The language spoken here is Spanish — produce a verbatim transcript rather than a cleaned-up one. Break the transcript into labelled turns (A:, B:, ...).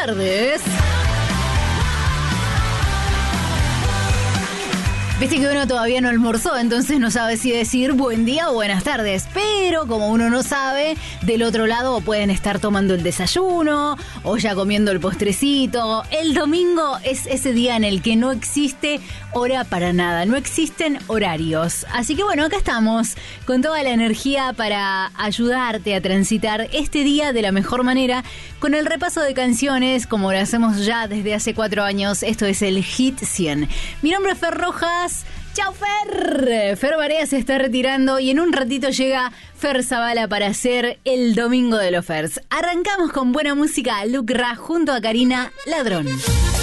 A: tardes. Viste que uno todavía no almorzó, entonces no sabe si decir buen día o buenas tardes. Pero como uno no sabe, del otro lado pueden estar tomando el desayuno o ya comiendo el postrecito. El domingo es ese día en el que no existe hora para nada, no existen horarios. Así que bueno, acá estamos con toda la energía para ayudarte a transitar este día de la mejor manera con el repaso de canciones como lo hacemos ya desde hace cuatro años. Esto es el Hit cien. Mi nombre es Fer Rojas. ¡Chao, Fer! Fer Barea se está retirando y en un ratito llega Fer Zavala para hacer el Domingo de los Fers. Arrancamos con buena música, Luke Ra junto a Karina Ladrón.